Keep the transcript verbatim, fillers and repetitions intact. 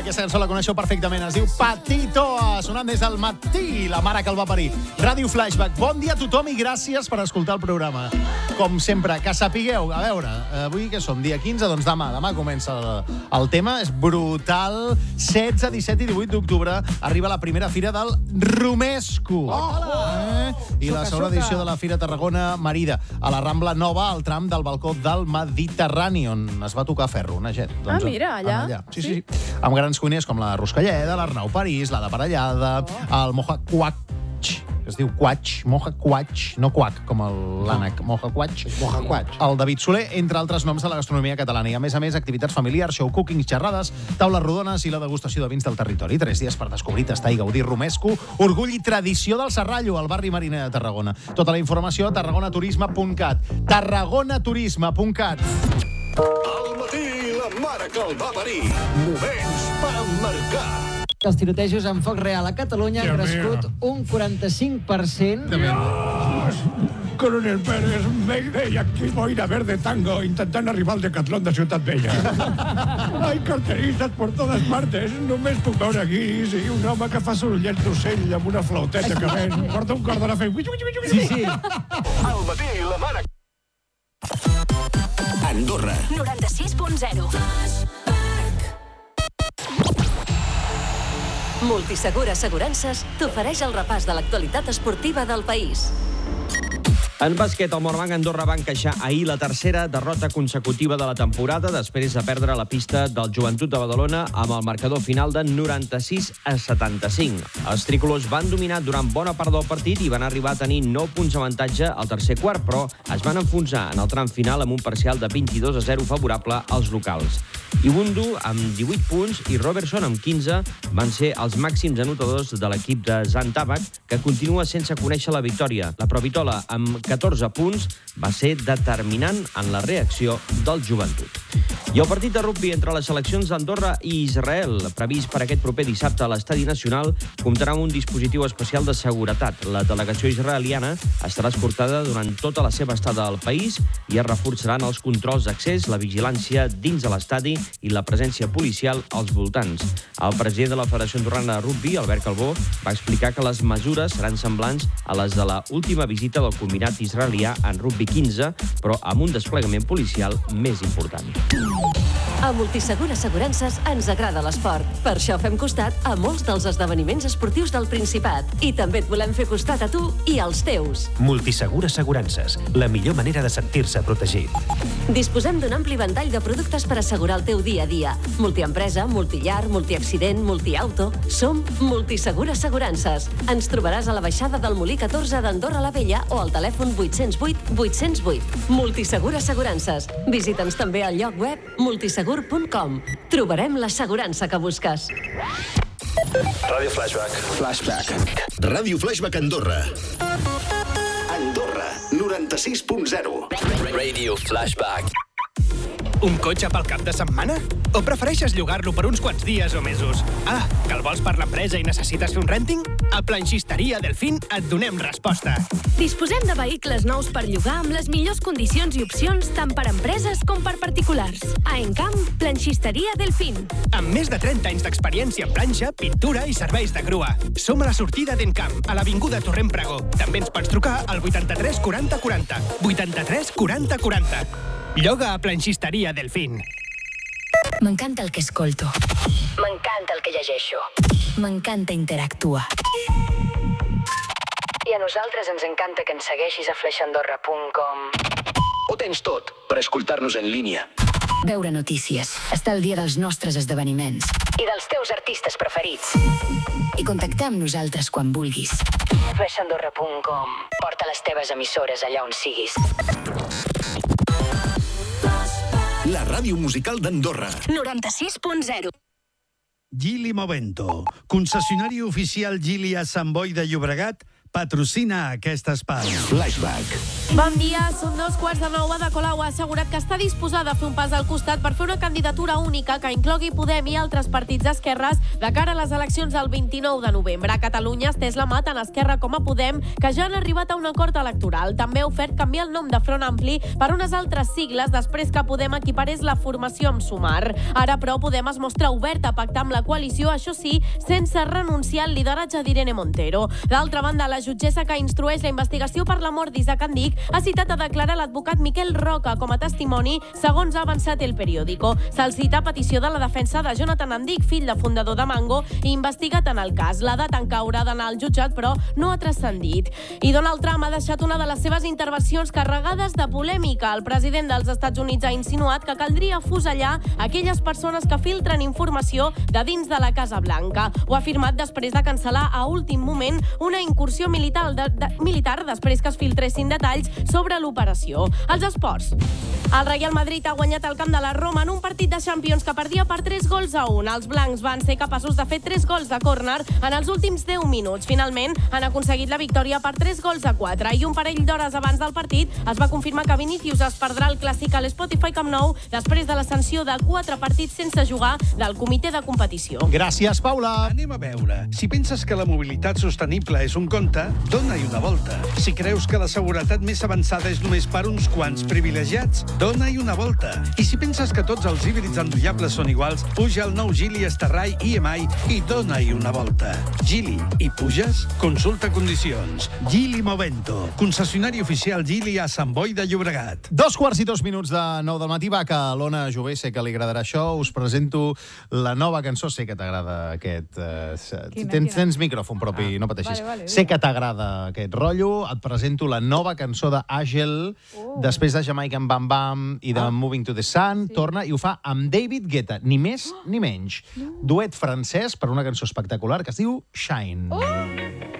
Aquesta cançó la coneixeu perfectament. Es diu Patito, sonant des del matí, la mare que el va parir. Ràdio Flashback. Bon dia a tothom i gràcies per escoltar el programa. Com sempre, que sapigueu, a veure, avui que som, dia quinze, doncs demà, demà comença el, el tema, és brutal. setze, disset i divuit d'octubre arriba la primera fira del Romesco. Hola! Eh? I la segona edició de la Fira Tarragona Marida, a la Rambla Nova, al tram del balcó del Mediterrani, on es va tocar ferro, una jet. Ah, mira, allà. allà. Sí, sí, sí. Amb grans cuiners com la Ruscalleda, l'Arnau París, la de Parellada, oh. el Moja Quach, que es diu Quach, Moja Quach, no Quach, com l'ànec, Moja Quach. Moja Quach. El David Soler, entre altres noms de la gastronomia catalana. I, a més a més, activitats familiars, show cooking, xerrades, taules rodones i la degustació de vins del territori. Tres dies per descobrir, tastar i gaudir Romesco, orgull i tradició del Serrallo, al barri mariner de Tarragona. Tota la informació a tarragonaturisme punt cat. tarragonaturisme punt cat. Al matí, la mare que el va parir. Moments per emmarcar. Els tirotejos en foc real a Catalunya han crescut un quaranta-cinc per cent. Dios! Coronel Pérez, Mayday, aquí boira verde tango, intentant arribar al Decatlón de Ciutat Vella. Hay carteristes por todas partes. Només puc veure guis i un home que fa sorollets d'ocell amb una flauteta que ven. Porta un cordó a fer... Sí, sí. Al matí, la mare... Andorra. noranta-sis punt zero. Multisegur Assegurances t'ofereix el repàs de l'actualitat esportiva del país. En bàsquet, el Morabanc Andorra va encaixar ahir la tercera derrota consecutiva de la temporada després de perdre la pista del Joventut de Badalona amb el marcador final de noranta-sis a setanta-cinc. Els tricolors van dominar durant bona part del partit i van arribar a tenir nou punts d'avantatge al tercer quart, però es van enfonsar en el tram final amb un parcial de vint-i-dos a zero favorable als locals. Ibundu, amb divuit punts, i Robertson, amb quinze, van ser els màxims anotadors de l'equip de Zan Tabak, que continua sense conèixer la victòria. La Provitola, amb catorze punts, va ser determinant en la reacció del Joventut. I el partit de rugbi entre les seleccions d'Andorra i Israel, previst per aquest proper dissabte a l'Estadi Nacional, comptarà amb un dispositiu especial de seguretat. La delegació israeliana estarà escortada durant tota la seva estada al país i es reforçaran els controls d'accés, la vigilància dins de l'estadi i la presència policial als voltants. El president de la Federació Andorrana de Rugbi, Albert Calbó, va explicar que les mesures seran semblants a les de la última visita del combinat israelià en rugbi quinze, però amb un desplegament policial més important. A Multisegur Assegurances ens agrada l'esport. Per això fem costat a molts dels esdeveniments esportius del Principat. I també et volem fer costat a tu i als teus. Multisegur Assegurances, la millor manera de sentir-se protegit. Disposem d'un ampli ventall de productes per assegurar el teu dia a dia. Multiempresa, multillar, multiaccident, multiauto. Som Multisegur Assegurances. Ens trobaràs a la baixada del Molí catorze d'Andorra la Vella o al telèfon vuit zero vuit vuit zero vuit. Multisegur Assegurances. Visita'ns també al lloc web multisegur punt com. Trobarem l'assegurança que busques. Ràdio Flashback. Flashback. Ràdio Flashback Andorra. Andorra, noranta-sis punt zero. Radio Flashback. Un cotxe pel cap de setmana? O prefereixes llogar-lo per uns quants dies o mesos? Ah, que el vols per l'empresa i necessites fer un renting? A Planxisteria Delfín et donem resposta. Disposem de vehicles nous per llogar amb les millors condicions i opcions tant per empreses com per particulars. A Encamp, Planxisteria Delfín. Amb més de trenta anys d'experiència en planxa, pintura i serveis de grua. Som a la sortida d'Encamp, a l'avinguda Torrent Pregó. També ens pots trucar al vuitanta-tres quaranta quaranta. vuitanta-tres quaranta quaranta. Lloga a Planxisteria Delfín. M'encanta el que escolto. M'encanta el que llegeixo. M'encanta interactuar. I a nosaltres ens encanta que ens segueixis a flash andorra punt com. Ho tens tot per escoltar-nos en línia. Veure notícies, estar al dia dels nostres esdeveniments. I dels teus artistes preferits. I contactar amb nosaltres quan vulguis. flash andorra punt com. Porta les teves emissores allà on siguis. La ràdio musical d'Andorra. noranta-sis punt zero. Gili Movento, concessionari oficial Gili a Sant Boi de Llobregat, patrocina aquest espai. Flashback. Bon dia, són dos quarts de nou. Ada Colau ha assegurat que està disposada a fer un pas al costat per fer una candidatura única que inclogui Podem i altres partits d'esquerres de cara a les eleccions del vint-i-nou de novembre. A Catalunya ha estès la mà tant Esquerra com a Podem, que ja han arribat a un acord electoral. També ha ofert canviar el nom de Front Ampli per unes altres sigles després que Podem equiparés la formació amb Sumar. Ara, però, Podem es mostra obert a pactar amb la coalició, això sí, sense renunciar al lideratge d'Irene Montero. D'altra banda, la jutgessa que instrueix la investigació per la mort d'Isaac Andic ha citat a declarar l'advocat Miquel Roca com a testimoni, segons ha avançat El Periódico. Se'l cita a petició de la defensa de Jonathan Andic, fill de fundador de Mango, i investigat en el cas. La data en què haurà d'anar al jutjat, però, no ha transcendit. I Donald Trump ha deixat una de les seves intervencions carregades de polèmica. El president dels Estats Units ha insinuat que caldria afusellar aquelles persones que filtren informació de dins de la Casa Blanca. Ho ha afirmat després de cancel·lar a últim moment una incursió militar, de, de, militar després que es filtressin detalls sobre l'operació. Els esports. El Real Madrid ha guanyat el camp de la Roma en un partit de Champions que perdia per tres gols a un. Els blancs van ser capaços de fer tres gols de córner en els últims deu minuts. Finalment, han aconseguit la victòria per tres gols a quatre i un parell d'hores abans del partit es va confirmar que Vinícius es perdrà el clàssic a l'Spotify Camp Nou després de la sanció de quatre partits sense jugar del comitè de competició. Gràcies, Paula. Anem a veure. Si penses que la mobilitat sostenible és un conte, dona-hi una volta. Si creus que la seguretat més avançada és només per uns quants privilegiats, dona-hi una volta. I si penses que tots els híbrids endollables són iguals, puja el nou Geely Starray I M I i dona-hi una volta. Geely, hi puges? Consulta condicions. Geely Movento, concessionari oficial Geely a Sant Boi de Llobregat. Dos quarts i dos minuts de nou del matí. Va, que a l'Ona Jové sé que li agradarà això. Us presento la nova cançó. Sé que t'agrada aquest... Eh, Quina, tens, quina? tens micròfon propi, ah, no pateixis. Vale, vale, sé que t'agrada aquest rotllo. Et presento la nova cançó d'Àgel, Oh. després de Jamaican Bam Bam i de Ah. Moving to the Sun. Sí. Torna i ho fa amb David Guetta, ni més ni menys. Duet francès per una cançó espectacular que es diu Shine. Oh!